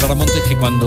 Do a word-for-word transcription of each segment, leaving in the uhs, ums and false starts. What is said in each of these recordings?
Clara Montes, que cuando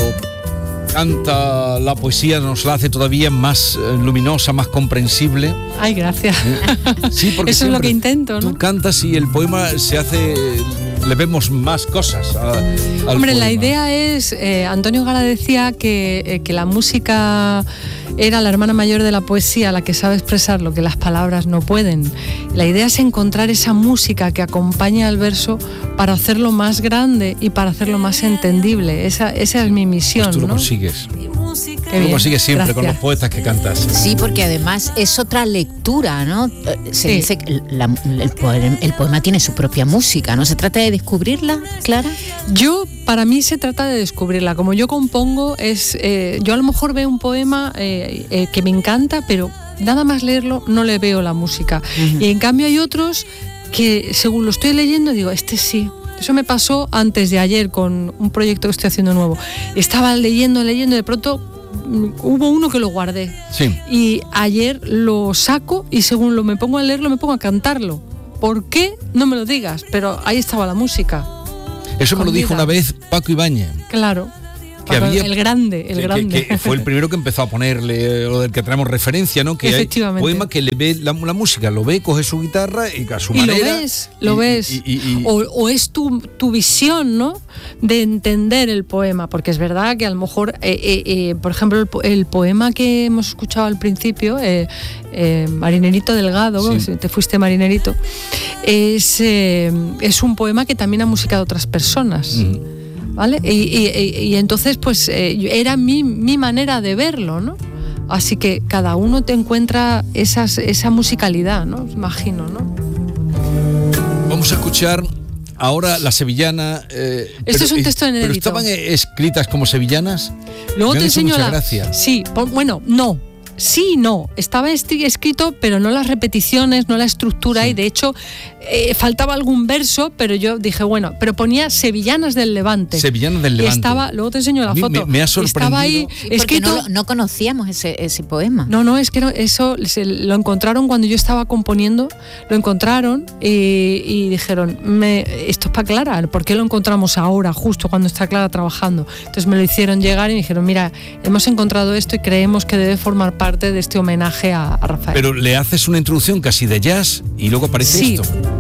canta la poesía nos la hace todavía más eh, luminosa, más comprensible. Ay, gracias. Sí, porque eso es lo que intento, ¿no? Tú cantas y el poema se hace, le vemos más cosas a, al Hombre, poema. La idea es, eh, Antonio Gala decía que, eh, que la música era la hermana mayor de la poesía, la que sabe expresar lo que las palabras no pueden. La idea es encontrar esa música que acompaña al verso para hacerlo más grande y para hacerlo más entendible. Esa, esa es mi misión, pues tú lo ¿no? consigues. Qué Tú bien, lo consigues siempre gracias. con los poetas que cantas. Sí, porque además es otra lectura, ¿no? Se Sí. dice que la- el, poema, el poema tiene su propia música, ¿no? ¿Se trata de descubrirla, Clara? Yo, para mí se trata de descubrirla. Como yo compongo, es eh, yo a lo mejor veo un poema eh, eh, que me encanta, pero nada más leerlo no le veo la música. Uh-huh. Y en cambio hay otros que según lo estoy leyendo digo, este sí. Eso me pasó antes de ayer con un proyecto que estoy haciendo nuevo. Estaba leyendo, leyendo y de pronto mm, hubo uno que lo guardé. Sí. Y ayer lo saco y según lo me pongo a leerlo me pongo a cantarlo. ¿Por qué? No me lo digas, pero ahí estaba la música. Eso me lo dijo Escondida. una vez Paco Ibáñez. Claro. Que había, el grande, el que, grande. que fue el primero que empezó a ponerle, o del que tenemos referencia, ¿no? Que hay Efectivamente. poema que le ve la, la música, lo ve, coge su guitarra y a su Y lo manera. ves, lo y- ves. y- y- y- o, o es tu, tu visión, ¿no? De entender el poema, porque es verdad que a lo mejor, eh, eh, eh, por ejemplo, el, po- el poema que hemos escuchado al principio, eh, eh, Marinerito Delgado, Sí. Te fuiste marinerito, es, eh, es un poema que también ha musicado otras personas. Mm. ¿Vale? Y, y- y- y entonces, pues, eh, era mi, mi manera de verlo, ¿no? Así que cada uno te encuentra esas, esa musicalidad, ¿no? Imagino, ¿no? Vamos a escuchar ahora La Sevillana. eh, Esto es un texto ¿Pero inédito. estaban eh, escritas como sevillanas? Luego Me te han hecho enseño mucha la. gracia. Sí, po- bueno, no. Sí y no. Estaba esti- escrito, pero no las repeticiones, no la estructura, Sí. y de hecho eh, faltaba algún verso, pero yo dije, bueno, pero ponía Sevillanas del Levante. Sevillanas del Y Levante. estaba, luego te enseño la A mí foto. me- me ha Estaba ahí sorprendido. Porque escrito. no, lo- no conocíamos ese, ese poema. No, no, es que no, eso se lo encontraron cuando yo estaba componiendo, lo encontraron y, y dijeron, me, esto es para Clara, ¿por qué lo encontramos ahora, justo cuando está Clara trabajando? Entonces me lo hicieron llegar y me dijeron, mira, hemos encontrado esto y creemos que debe formar parte de este homenaje a, a Rafael. Pero le haces una introducción casi de jazz y luego aparece Sí, esto.